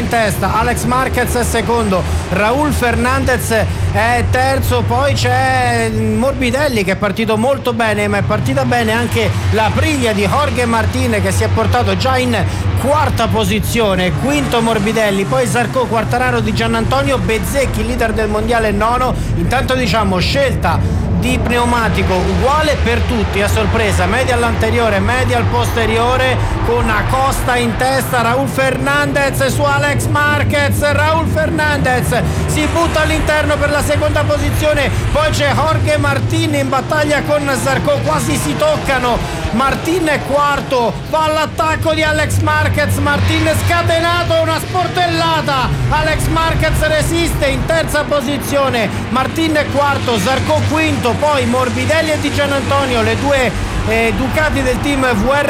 in testa, Alex Marquez è secondo, Raúl Fernandez è terzo, poi c'è Morbidelli che è partito molto bene, ma è partita bene anche la Aprilia di Jorge Martin che si è portato già in quarta posizione, quinto Morbidelli, poi Zarco, Quartararo di Giannantonio, Bezzecchi leader del mondiale nono. Intanto diciamo scelta di pneumatico uguale per tutti a sorpresa, media all'anteriore, media al posteriore, con Acosta in testa, Raúl Fernandez su Alex Marquez, Raúl Fernandez si butta all'interno per la seconda posizione, poi c'è Jorge Martin in battaglia con Zarco, quasi si toccano, Martin è quarto, va all'attacco di Alex Marquez, Martin scatenato, una sportellata, Alex Marquez resiste in terza posizione, Martin è quarto, Zarco quinto, poi Morbidelli e Di Giannantonio, le due Ducati del team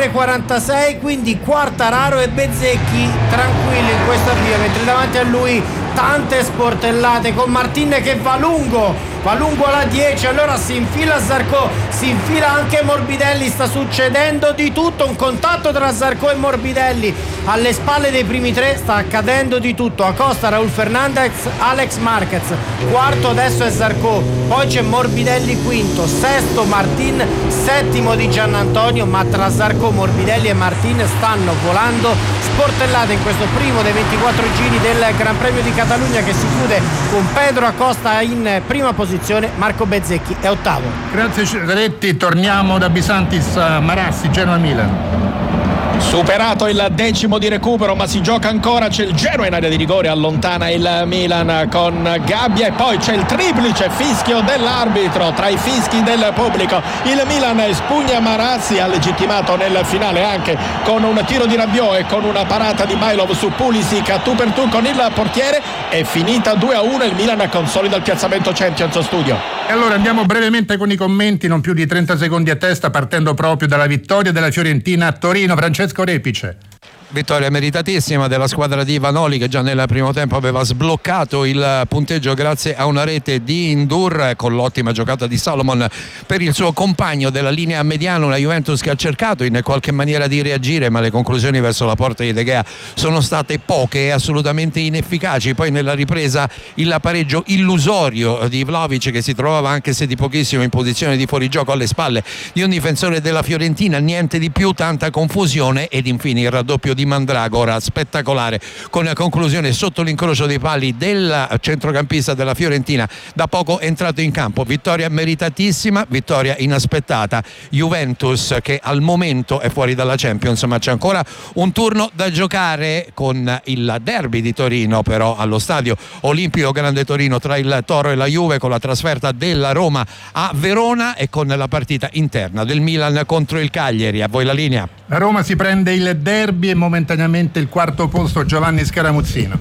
VR46, quindi Quartararo e Bezzecchi tranquilli in questo avvio, mentre davanti a lui tante sportellate con Martin che va lungo alla 10, allora si infila Zarco, si infila anche Morbidelli, sta succedendo di tutto, un contatto tra Zarco e Morbidelli alle spalle dei primi tre, sta accadendo di tutto, Acosta, Raúl Fernandez, Alex Marquez, quarto adesso è Zarco, poi c'è Morbidelli quinto, sesto Martin, settimo Di Giannantonio, ma tra Zarco, Morbidelli e Martin stanno volando sportellate in questo primo dei 24 giri del Gran Premio di Catalogna che si chiude con Pedro Acosta in prima posizione, Marco Bezzecchi è ottavo. Grazie Ceretti, torniamo da Bisantis a Marassi, Genoa-Milan. Superato il decimo di recupero, ma si gioca ancora, c'è il Genoa in area di rigore, allontana il Milan con Gabbia e poi c'è il triplice fischio dell'arbitro tra i fischi del pubblico. Il Milan espugna Marassi, ha legittimato nel finale anche con un tiro di Rabiot e con una parata di Bailov su Pulisic a tu per tu con il portiere. È finita 2-1, il Milan consolida il piazzamento Champions Studio. E allora andiamo brevemente con i commenti, non più di 30 secondi a testa, partendo proprio dalla vittoria della Fiorentina a Torino. Francesco Repice. Vittoria meritatissima della squadra di Vanoli che già nel primo tempo aveva sbloccato il punteggio grazie a una rete di Ndur con l'ottima giocata di Salomon per il suo compagno della linea mediana, una Juventus che ha cercato in qualche maniera di reagire, ma le conclusioni verso la porta di De Gea sono state poche e assolutamente inefficaci. Poi nella ripresa il pareggio illusorio di Vlahovic che si trovava anche se di pochissimo in posizione di fuorigioco alle spalle di un difensore della Fiorentina, niente di più, tanta confusione, ed infine il raddoppio di Mandragora spettacolare con la conclusione sotto l'incrocio dei pali del centrocampista della Fiorentina da poco entrato in campo. Vittoria meritatissima, vittoria inaspettata. Juventus che al momento è fuori dalla Champions, ma c'è ancora un turno da giocare con il derby di Torino però allo stadio Olimpico Grande Torino tra il Toro e la Juve, con la trasferta della Roma a Verona e con la partita interna del Milan contro il Cagliari. A voi la linea. La Roma si prende il derby e momentaneamente il quarto posto. Giovanni Scaramuzzino.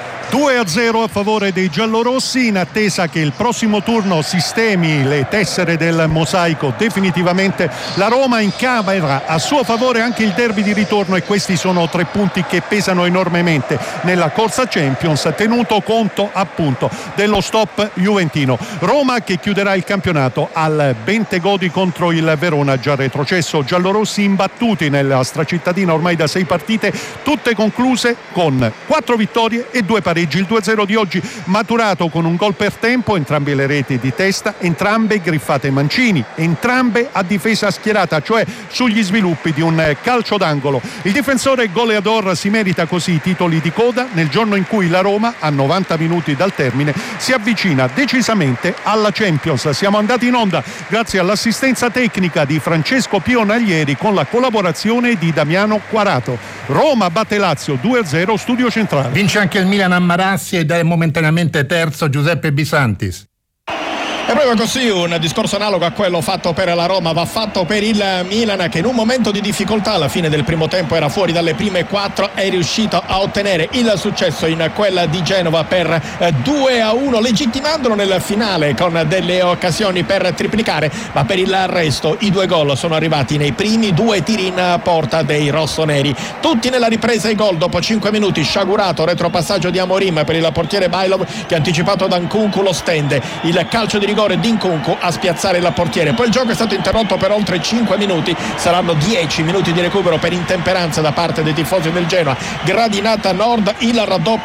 2-0 a favore dei giallorossi, in attesa che il prossimo turno sistemi le tessere del mosaico definitivamente. La Roma incamera a suo favore anche il derby di ritorno e questi sono 3 punti che pesano enormemente nella corsa Champions, tenuto conto appunto dello stop juventino. Roma che chiuderà il campionato al Bentegodi contro il Verona, già retrocesso. Giallorossi imbattuti nella stracittadina ormai da 6 partite, tutte concluse con 4 vittorie e 2 pareggi. Il 2-0 di oggi maturato con un gol per tempo, entrambe le reti di testa, entrambe griffate Mancini, entrambe a difesa schierata, cioè sugli sviluppi di un calcio d'angolo. Il difensore goleador si merita così i titoli di coda nel giorno in cui la Roma, a 90 minuti dal termine, si avvicina decisamente alla Champions. Siamo andati in onda grazie all'assistenza tecnica di Francesco Pionaglieri con la collaborazione di Damiano Quarato. Roma batte Lazio 2-0, studio centrale. Vince anche il Milan a Marassi ed è momentaneamente terzo Giuseppe Bisantis. E proprio così un discorso analogo a quello fatto per la Roma va fatto per il Milan, che in un momento di difficoltà alla fine del primo tempo era fuori dalle prime 4, è riuscito a ottenere il successo in quella di Genova per 2-1, legittimandolo nel finale con delle occasioni per triplicare, ma per il resto i 2 gol sono arrivati nei primi 2 tiri in porta dei rossoneri, tutti nella ripresa i gol dopo 5 minuti. Sciagurato retropassaggio di Amorim per il portiere Bailov che anticipato da Nkunku lo stende, il calcio di rigore di Nkunku a spiazzare il portiere. Poi il gioco è stato interrotto per oltre 5 minuti, saranno 10 minuti di recupero per intemperanza da parte dei tifosi del Genoa. Gradinata Nord, il raddoppio